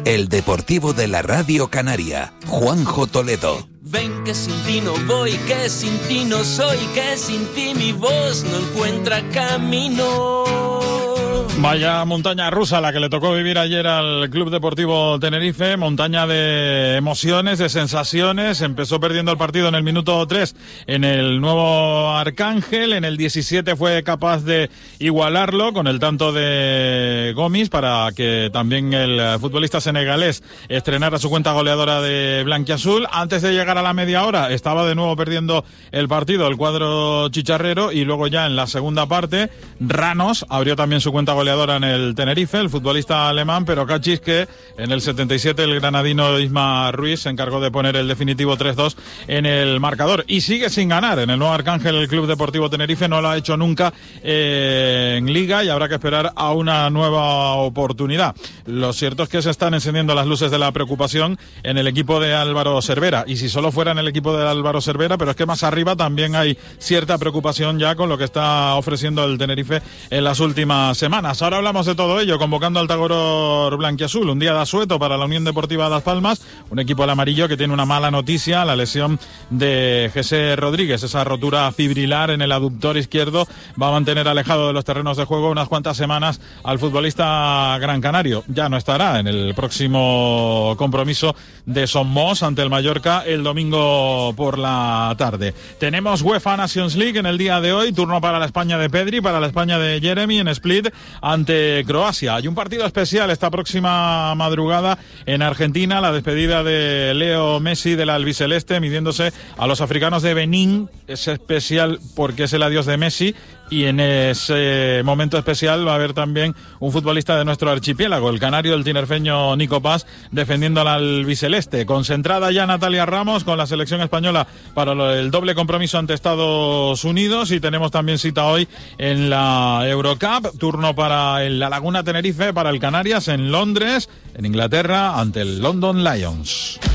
El deportivo de la Radio Canaria, Juanjo Toledo. Ven que sin ti no voy, que sin ti no soy, que sin ti mi voz no encuentra camino. Vaya montaña rusa la que le tocó vivir ayer al Club Deportivo Tenerife, montaña de emociones, de sensaciones. Empezó perdiendo el partido en el minuto 3 en el nuevo Arcángel, en el 17 fue capaz de igualarlo con el tanto de Gomis para que también el futbolista senegalés estrenara su cuenta goleadora de blanquiazul. Antes de llegar a la media hora estaba de nuevo perdiendo el partido el cuadro chicharrero y luego ya en la segunda parte Ranos abrió también su cuenta goleadora en el Tenerife, el futbolista alemán, pero cachis que en el 77 el granadino Isma Ruiz se encargó de poner el definitivo 3-2 en el marcador y sigue sin ganar en el nuevo Arcángel el Club Deportivo Tenerife, no lo ha hecho nunca en Liga y habrá que esperar a una nueva oportunidad. Lo cierto es que se están encendiendo las luces de la preocupación en el equipo de Álvaro Cervera y si solo fuera en el equipo de Álvaro Cervera, pero es que más arriba también hay cierta preocupación ya con lo que está ofreciendo el Tenerife en las últimas semanas. Ahora hablamos de todo ello, convocando al Tagoror blanquiazul, un día de asueto para la Unión Deportiva Las Palmas, un equipo al amarillo que tiene una mala noticia, la lesión de José Rodríguez, esa rotura fibrilar en el aductor izquierdo va a mantener alejado de los terrenos de juego unas cuantas semanas al futbolista gran canario. Ya no estará en el próximo compromiso de Somos ante el Mallorca el domingo por la tarde. Tenemos UEFA Nations League en el día de hoy, turno para la España de Pedri, para la España de Jeremy en Split ante Croacia. Hay un partido especial esta próxima madrugada en Argentina, la despedida de Leo Messi del albiceleste midiéndose a los africanos de Benín. Es especial porque es el adiós de Messi y en ese momento especial va a haber también un futbolista de nuestro archipiélago, el canario, el tinerfeño Nico Paz, defendiendo al albiceleste. Concentrada ya Natalia Ramos con la selección española para el doble compromiso ante Estados Unidos y tenemos también cita hoy en la Eurocup, turno para La Laguna Tenerife, para el Canarias en Londres, en Inglaterra, ante el London Lions.